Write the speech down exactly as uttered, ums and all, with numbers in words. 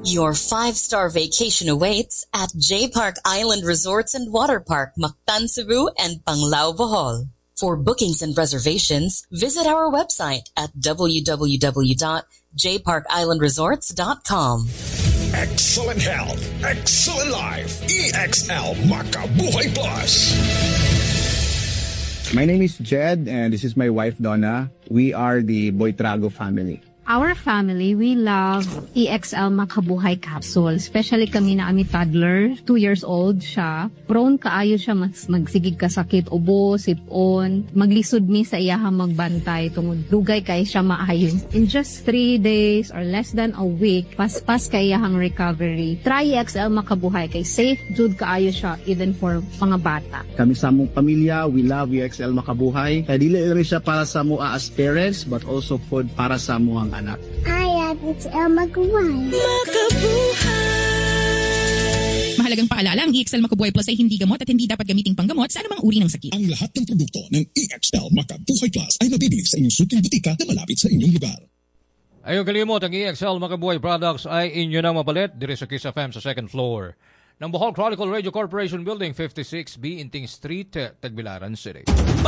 Your five-star vacation awaits at J Park Island Resorts and Water Park, Mactan, Cebu, and Panglao, Bohol. For bookings and reservations, visit our website at w w w dot j park island resorts dot com. Excellent health, excellent life. E X L Makabuhay Plus. My name is Jed and this is my wife Donna. We are the Boitrago family. Our family, we love E X L Makabuhay Capsule. Especially kami na ami toddler, two years old siya. Prone kaayo siya mas magsigig kasakit, ubo, sipon. Maglisod mi sa iyahang magbantay tungod dugay kay siya maayon. In just three days or less than a week, paspas kay iyahang recovery. Try E X L Makabuhay kay safe jud kaayo siya even for mga bata. Kami sa among pamilya, we love E X L Makabuhay. Kaya dili rin siya para sa mua as parents but also food para sa muang anak. I have E X L Makabuhay. Makabuhay! Mahalagang paalala, ang E X L Makabuhay Plus ay hindi gamot at hindi dapat gamiting panggamot sa anumang uri ng sakit. Ang lahat ng produkto ng E X L Makabuhay Plus ay mabibili sa inyong suking butika na malapit sa inyong lugar. Ayong kalimot, ang E X L Makabuhay products ay inyo nang mapalit dire sa Kiss F M sa second floor ng Bohol Chronicle Radio Corporation Building, fifty-six B Inting Street, Tagbilaran City.